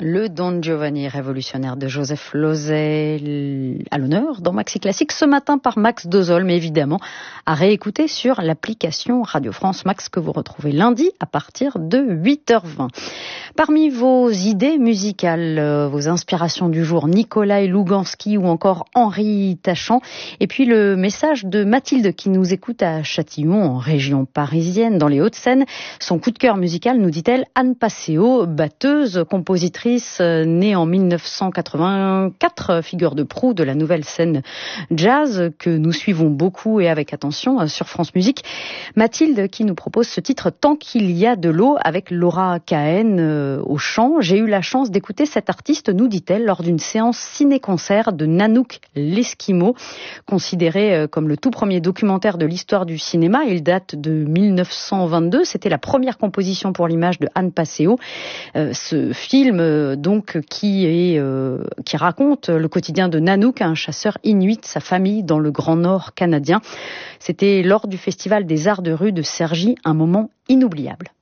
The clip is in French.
Le Don Giovanni révolutionnaire de Joseph Losey à l'honneur dans Maxi Classique ce matin par Max Dozol, mais évidemment à réécouter sur l'application Radio France Max que vous retrouvez lundi à partir de 8h20. Parmi vos idées musicales, vos inspirations du jour, Nikolai Louganski ou encore Henri Tachant, et puis le message de Mathilde qui nous écoute à Châtillon en région parisienne dans les Hauts-de-Seine. Son coup de cœur musical, nous dit-elle, Anne Passeo, batteuse, compositrice, née en 1984, figure de proue de la nouvelle scène jazz que nous suivons beaucoup et avec attention sur France Musique. Mathilde qui nous propose ce titre Tant qu'il y a de l'eau avec Laura Cahen au chant. J'ai eu la chance d'écouter cet artiste, nous dit-elle, lors d'une séance ciné-concert de Nanook l'Esquimau, considéré comme le tout premier documentaire de l'histoire du cinéma. Il date de 1922. C'était la première composition pour l'image de Anne Passeo. Ce film qui raconte le quotidien de Nanook, un chasseur inuit, sa famille dans le Grand Nord canadien. C'était lors du Festival des Arts de rue de Cergy, un moment inoubliable.